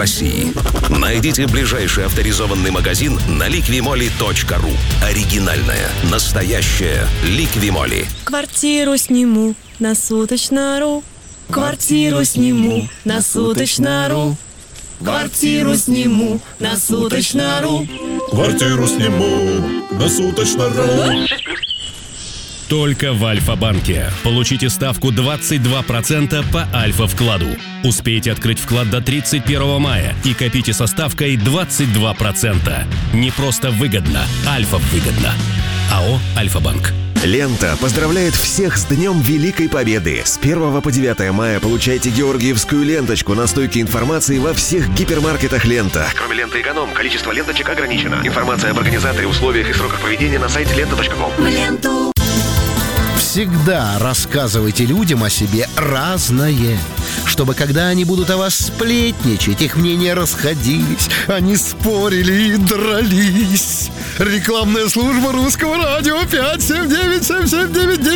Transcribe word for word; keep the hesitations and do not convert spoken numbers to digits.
России. Найдите ближайший авторизованный магазин на ликвимоли точка ру. Оригинальная, настоящая Ликвимоли. Квартиру сниму на суточно.ру. Квартиру сниму на суточно.ру. Квартиру сниму на суточно.ру. Квартиру сниму на суточно.ру. Только в Альфа-банке. Получите ставку двадцать два процента по Альфа-вкладу. Успейте открыть вклад до тридцать первого мая и копите со ставкой двадцать два процента. Не просто выгодно, Альфа-выгодно. АО «Альфа-банк». Лента поздравляет всех с Днем Великой Победы. С первого по девятое мая получайте георгиевскую ленточку на стойке информации во всех гипермаркетах «Лента». Кроме ленты «Эконом», количество ленточек ограничено. Информация об организаторе, условиях и сроках проведения на сайте лента точка ком. Ленту. Всегда рассказывайте людям о себе разное, чтобы когда они будут о вас сплетничать, их мнения расходились, они спорили и дрались. Рекламная служба Русского радио пять семь девять семь семь девять девять.